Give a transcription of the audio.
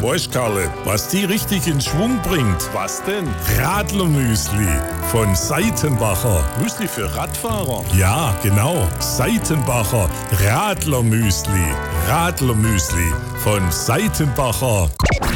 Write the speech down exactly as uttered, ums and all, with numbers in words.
Weißt, Karle, was die richtig in Schwung bringt? Was denn? Radlermüsli von Seitenbacher. Müsli für Radfahrer? Ja, genau. Seitenbacher Radlermüsli. Radlermüsli von Seitenbacher.